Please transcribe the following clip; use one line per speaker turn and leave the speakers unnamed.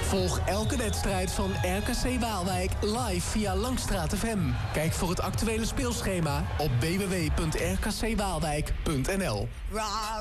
Volg elke wedstrijd van RKC Waalwijk live via Langstraat FM. Kijk voor het actuele speelschema op www.rkcwaalwijk.nl.